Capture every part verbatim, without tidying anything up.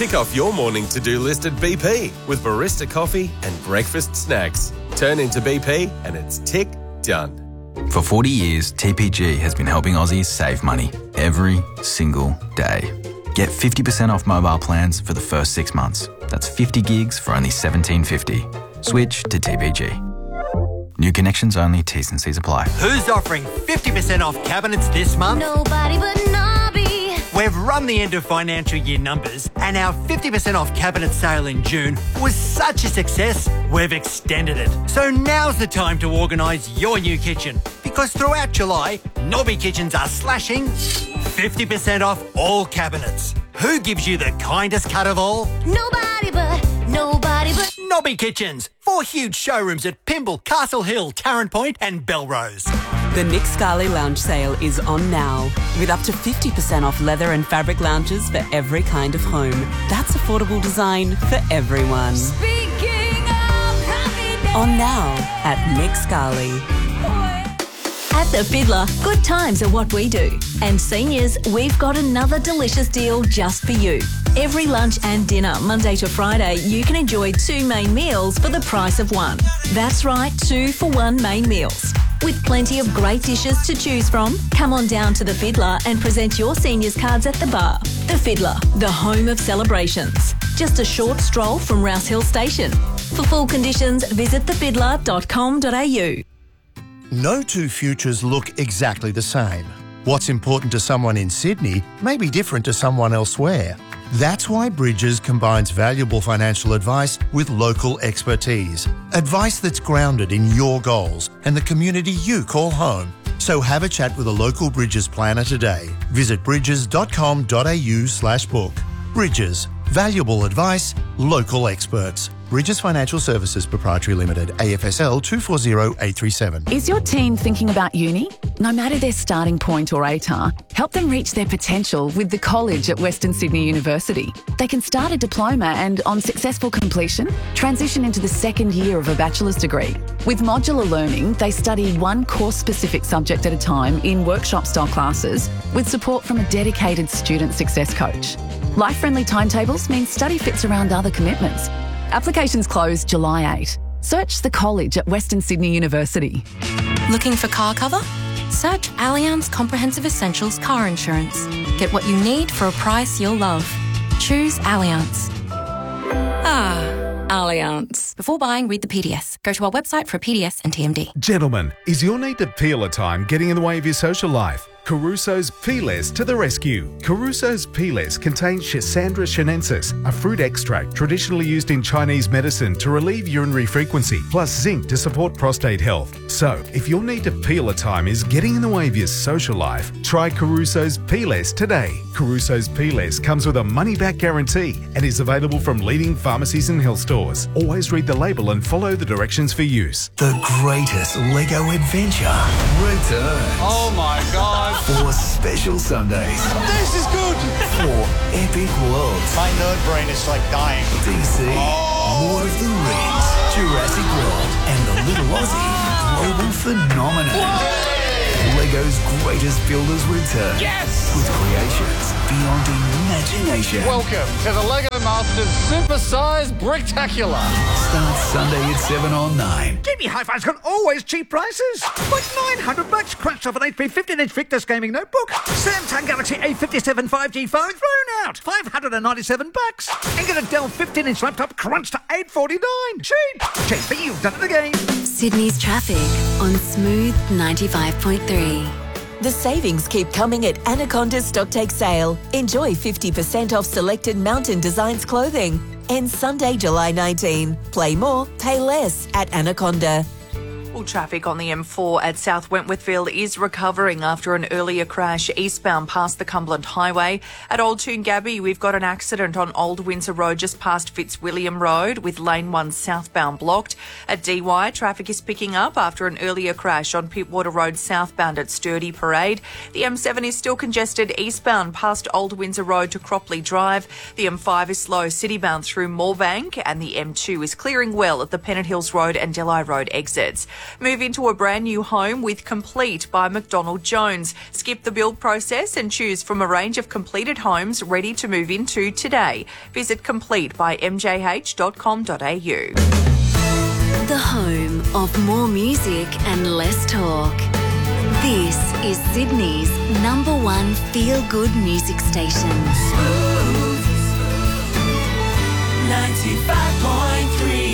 Tick off your morning to-do list at B P with barista coffee and breakfast snacks. Turn into B P and it's tick done. For forty years, T P G has been helping Aussies save money every single day. Get fifty percent off mobile plans for the first six months. That's fifty gigs for only seventeen fifty. Switch to T P G. New connections only, T's and C's apply. Who's offering fifty percent off cabinets this month? Nobody but Nobby. We've run the end of financial year numbers and our fifty percent off cabinet sale in June was such a success, we've extended it. So now's the time to organise your new kitchen because throughout July, Nobby Kitchens are slashing fifty percent off all cabinets. Who gives you the kindest cut of all? Nobody but, nobody but Nobby Kitchens. Four huge showrooms at Pymble, Castle Hill, Tarrant Point and Belrose. The Nick Scali Lounge sale is on now with up to fifty percent off leather and fabric lounges for every kind of home. That's affordable design for everyone. Speaking of happiness. On now at Nick Scali. At The Fiddler, good times are what we do. And seniors, we've got another delicious deal just for you. Every lunch and dinner, Monday to Friday, you can enjoy two main meals for the price of one. That's right, two for one main meals. With plenty of great dishes to choose from, come on down to The Fiddler and present your seniors cards at the bar. The Fiddler, the home of celebrations. Just a short stroll from Rouse Hill Station. For full conditions, visit the fiddler dot com dot a u. No two futures look exactly the same. What's important to someone in Sydney may be different to someone elsewhere. That's why Bridges combines valuable financial advice with local expertise. Advice that's grounded in your goals and the community you call home. So have a chat with a local Bridges planner today. Visit bridges dot com dot a u slash book. Bridges. Valuable advice, local experts. Bridges Financial Services Proprietary Limited, A F S L two four zero eight three seven. Is your teen thinking about uni? No matter their starting point or A T A R, help them reach their potential with the college at Western Sydney University. They can start a diploma and, on successful completion, transition into the second year of a bachelor's degree. With modular learning, they study one course-specific subject at a time in workshop-style classes with support from a dedicated student success coach. Life-friendly timetables mean study fits around other commitments. Applications close July eighth. Search the college at Western Sydney University. Looking for car cover? Search Allianz Comprehensive Essentials Car Insurance. Get what you need for a price you'll love. Choose Allianz. Ah, Allianz. Before buying, read the P D S. Go to our website for a P D S and T M D. Gentlemen, is your need to peel a time getting in the way of your social life? Caruso's Peelers to the rescue. Caruso's Peelers contains Schisandra chinensis, a fruit extract traditionally used in Chinese medicine to relieve urinary frequency, plus zinc to support prostate health. So, if your need to peel a time is getting in the way of your social life, try Caruso's Peelers today. Caruso's Peelers comes with a money-back guarantee and is available from leading pharmacies and health stores. Always read the label and follow the directions for use. The greatest Lego adventure returns. Oh my God. For special Sundays. This is good. For epic worlds. My nerd brain is like dying. D C, oh. Lord of the Rings, Jurassic World, and the Little Aussie global phenomenon. Whoa. Lego's greatest builders return. Yes! With creations beyond imagination. Welcome to the Lego Masters Supersized Bricktacular. Starts Sunday at seven on nine. Jimmy Hi-Fi's got always cheap prices. Like nine hundred bucks crunched off an H P fifteen inch Victus gaming notebook. Samsung Galaxy A fifty-seven five G phone thrown out. five hundred ninety-seven bucks. And get a Dell fifteen inch laptop crunched to eight forty-nine. Cheap. Cheap, but you've done it again. Sydney's traffic on Smooth ninety-five point three. The savings keep coming at Anaconda's Stocktake sale. Enjoy fifty percent off selected Mountain Designs clothing. Ends Sunday, July nineteenth. Play more, pay less at Anaconda. Well, traffic on the M four at South Wentworthville is recovering after an earlier crash eastbound past the Cumberland Highway. At Old Toongabbie, we've got an accident on Old Windsor Road just past Fitzwilliam Road with lane one southbound blocked. At D Y, traffic is picking up after an earlier crash on Pittwater Road southbound at Sturdy Parade. The M seven is still congested eastbound past Old Windsor Road to Cropley Drive. The M five is slow citybound through Moorebank, and the M two is clearing well at the Pennant Hills Road and Delhi Road exits. Move into a brand new home with Complete by McDonald Jones. Skip the build process and choose from a range of completed homes ready to move into today. Visit complete by m j h dot com dot a u. The home of more music and less talk. This is Sydney's number one feel-good music station. ninety-five point three.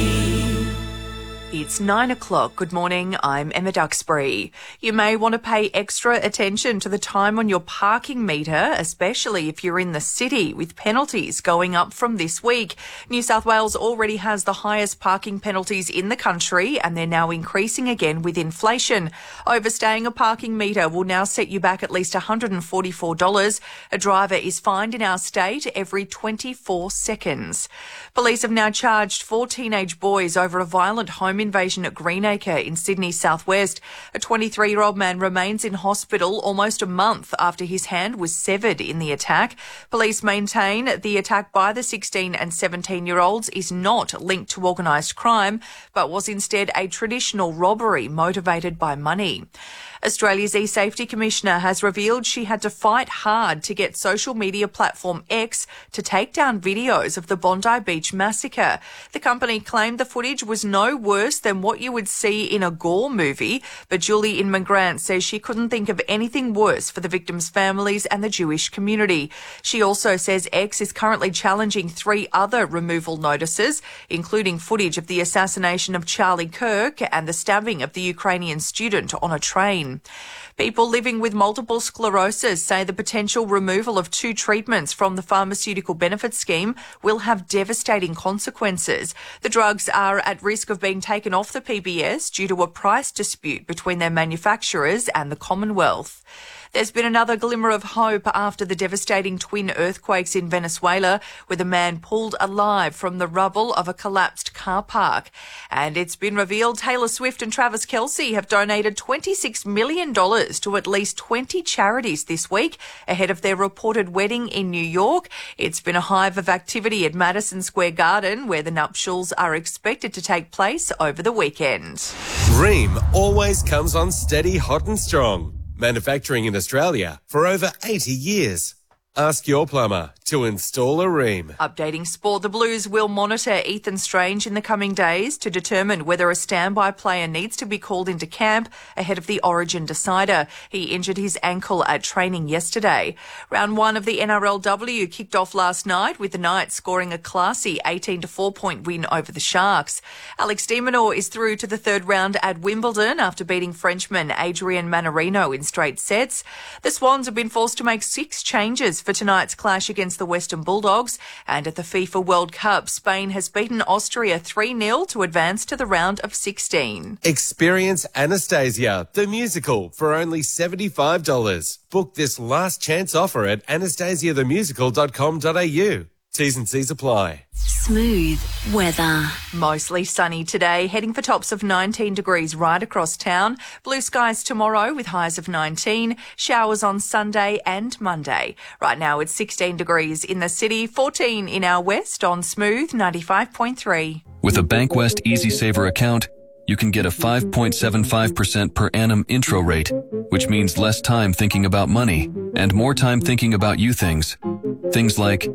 It's nine o'clock. Good morning. I'm Emma Duxbury. You may want to pay extra attention to the time on your parking meter, especially if you're in the city, with penalties going up from this week. New South Wales already has the highest parking penalties in the country, and they're now increasing again with inflation. Overstaying a parking meter will now set you back at least one hundred forty-four dollars. A driver is fined in our state every twenty-four seconds. Police have now charged four teenage boys over a violent home invasion at Greenacre in Sydney's southwest. A twenty-three-year-old man remains in hospital almost a month after his hand was severed in the attack. Police maintain the attack by the sixteen and seventeen-year-olds is not linked to organised crime, but was instead a traditional robbery motivated by money. Australia's eSafety Commissioner has revealed she had to fight hard to get social media platform X to take down videos of the Bondi Beach massacre. The company claimed the footage was no worse than what you would see in a gore movie, but Julie Inman Grant says she couldn't think of anything worse for the victims' families and the Jewish community. She also says X is currently challenging three other removal notices, including footage of the assassination of Charlie Kirk and the stabbing of the Ukrainian student on a train. People living with multiple sclerosis say the potential removal of two treatments from the pharmaceutical benefits scheme will have devastating consequences. The drugs are at risk of being taken off the P B S due to a price dispute between their manufacturers and the Commonwealth. There's been another glimmer of hope after the devastating twin earthquakes in Venezuela, with a man pulled alive from the rubble of a collapsed car park. And it's been revealed Taylor Swift and Travis Kelce have donated twenty-six million dollars to at least twenty charities this week ahead of their reported wedding in New York. It's been a hive of activity at Madison Square Garden, where the nuptials are expected to take place over the weekend. Ream always comes on steady, hot and strong. Manufacturing in Australia for over eighty years. Ask your plumber to install a Ream. Updating sport, the Blues will monitor Ethan Strange in the coming days to determine whether a standby player needs to be called into camp ahead of the Origin decider. He injured his ankle at training yesterday. Round one of the N R L W kicked off last night with the Knights scoring a classy eighteen to four point win over the Sharks. Alex de Minaur is through to the third round at Wimbledon after beating Frenchman Adrian Manarino in straight sets. The Swans have been forced to make six changes for tonight's clash against the Western Bulldogs. And at the FIFA World Cup, Spain has beaten Austria three nil to advance to the round of sixteen. Experience Anastasia, the musical, for only seventy-five dollars. Book this last chance offer at anastasia the musical dot com dot a u. T's and C's apply. Smooth weather. Mostly sunny today, heading for tops of nineteen degrees right across town. Blue skies tomorrow with highs of nineteen. Showers on Sunday and Monday. Right now it's sixteen degrees in the city, fourteen in our west on Smooth ninety-five point three. With a Bankwest Easy Saver account, you can get a five point seven five percent per annum intro rate, which means less time thinking about money and more time thinking about you things. Things like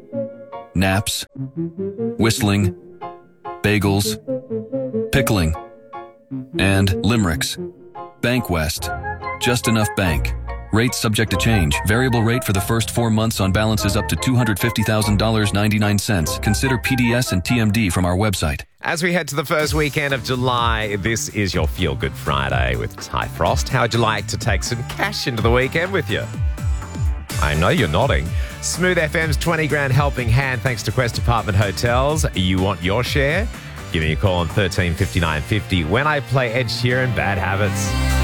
naps, whistling, bagels, pickling, and limericks. Bankwest. Just enough bank. Rates subject to change. Variable rate for the first four months on balances up to two hundred fifty thousand dollars and ninety-nine cents. Consider P D S and T M D from our website. As we head to the first weekend of July, this is your Feel Good Friday with Ty Frost. How would you like to take some cash into the weekend with you? I know you're nodding. Smooth F M's twenty grand helping hand thanks to Quest Apartment Hotels. You want your share? Give me a call on thirteen fifty-nine fifty when I play Ed Sheeran, Bad Habits.